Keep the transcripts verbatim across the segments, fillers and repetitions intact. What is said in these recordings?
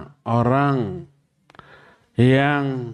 orang yang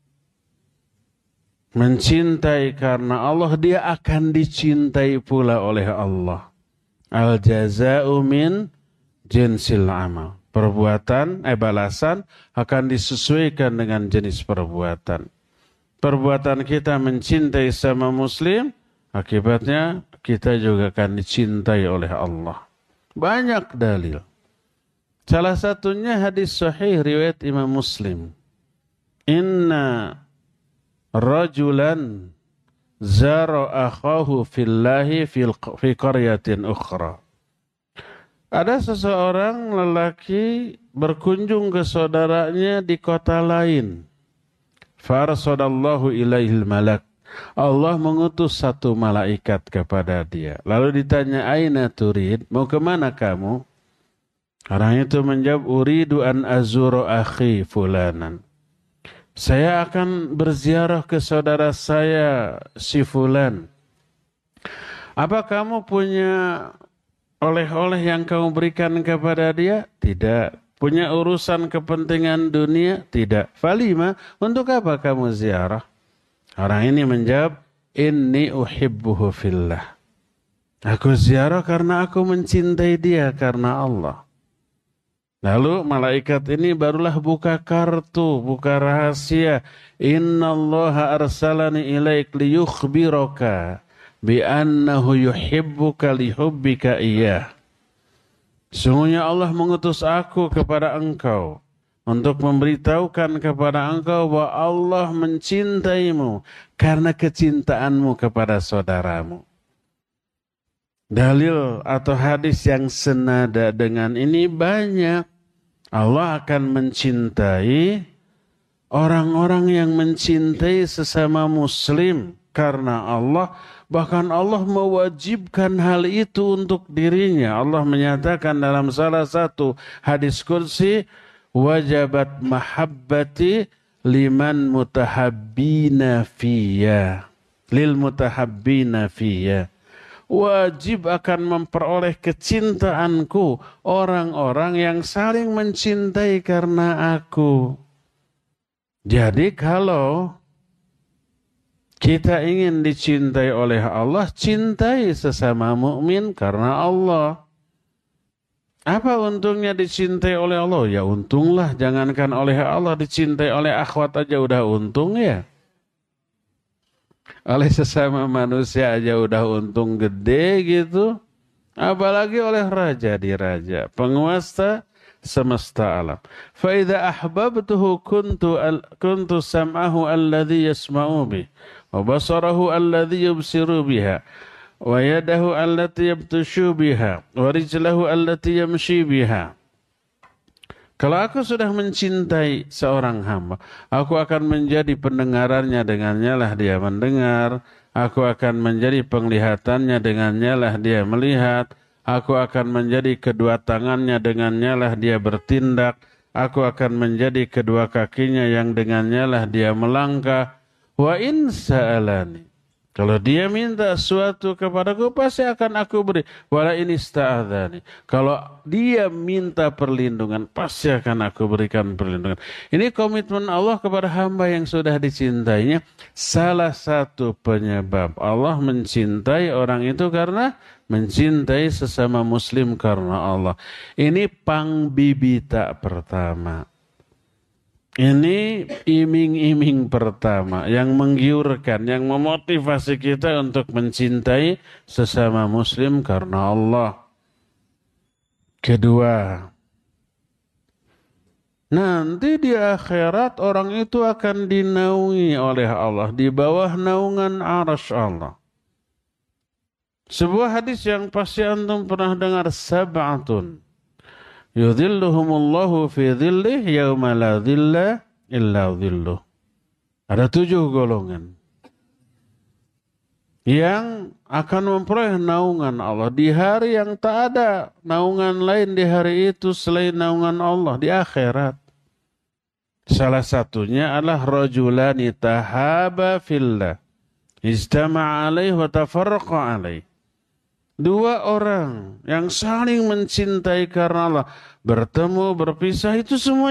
mencintai karena Allah, dia akan dicintai pula oleh Allah. Al jaza'u min jinsil amal. Perbuatan, eh balasan akan disesuaikan dengan jenis perbuatan. Perbuatan kita mencintai sama muslim, akibatnya kita juga akan dicintai oleh Allah. Banyak dalil. Salah satunya hadis sahih riwayat Imam Muslim. Inna rajulan zara akhahu fillahi fi qaryatin ukhra. Ada seseorang lelaki berkunjung ke saudaranya di kota lain. Farsadallahu ilaihil malak. Allah mengutus satu malaikat kepada dia. Lalu ditanya, aina turid? Mau kemana kamu? Orang itu menjawab, uridu an azuru akhi fulanan. Saya akan berziarah ke saudara saya si fulan. Apa kamu punya oleh-oleh yang kamu berikan kepada dia? Tidak. Punya urusan kepentingan dunia? Tidak. Falima, untuk apa kamu ziarah? Orang ini menjawab, inni uhibbuhu fillah. Aku ziarah karena aku mencintai dia karena Allah. Lalu malaikat ini barulah buka kartu, buka rahasia. Innallaha arsalani ilaik liyukhbiraka bi'annahu yuhibbuka lihubbika iyah. Sungguhnya Allah mengutus aku kepada engkau untuk memberitahukan kepada engkau bahwa Allah mencintaimu karena kecintaanmu kepada saudaramu. Dalil atau hadis yang senada dengan ini banyak. Allah akan mencintai orang-orang yang mencintai sesama muslim karena Allah. Bahkan Allah mewajibkan hal itu untuk dirinya. Allah menyatakan dalam salah satu hadis qudsi, wajabat mahabbati liman mutahabbina fiyya. Lil mutahabbina fiyya. Wajib akan memperoleh kecintaanku orang-orang yang saling mencintai karena aku. Jadi kalau kita ingin dicintai oleh Allah, cintai sesama mukmin karena Allah. Apa untungnya dicintai oleh Allah? Ya untunglah, jangankan oleh Allah, dicintai oleh akhwat aja udah untung ya. Oleh sesama manusia aja udah untung gede gitu. Apalagi oleh raja di raja, penguasa semesta alam. Fa idza ahbabtuhu kuntu al, kuntu sam'ahu alladhi yasma'u bih wa basarahu alladhi yubsiru biha wa yadahu allati yabtashu biha wa rijlahu allati yamshi biha. Kalau aku sudah mencintai seorang hamba, aku akan menjadi pendengarannya, dengannya lah dia mendengar. Aku akan menjadi penglihatannya, dengannya lah dia melihat. Aku akan menjadi kedua tangannya, dengannya lah dia bertindak. Aku akan menjadi kedua kakinya yang dengannya lah dia melangkah. Wa in sa'alani. Kalau dia minta sesuatu kepadaku, pasti akan aku beri. Wala in ista'adzani. Kalau dia minta perlindungan, pasti akan aku berikan perlindungan. Ini komitmen Allah kepada hamba yang sudah dicintainya. Salah satu penyebab Allah mencintai orang itu karena mencintai sesama muslim karena Allah. Ini pangbibita pertama. Ini iming-iming pertama yang menggiurkan, yang memotivasi kita untuk mencintai sesama muslim karena Allah. Kedua, nanti di akhirat orang itu akan dinaungi oleh Allah di bawah naungan arsy Allah. Sebuah hadis yang pasti antum pernah dengar, sab'atun yudhilluhumullahu fi dhillih yawma la dhilla illa dhilluh. Ada tujuh golongan yang akan memperoleh naungan Allah di hari yang tak ada naungan lain di hari itu selain naungan Allah di akhirat. Salah satunya adalah rajulani tahaba fillah ijtama'a alaihi wa tafarraqa alaihi. Dua orang yang saling mencintai karena Allah bertemu, berpisah, itu semua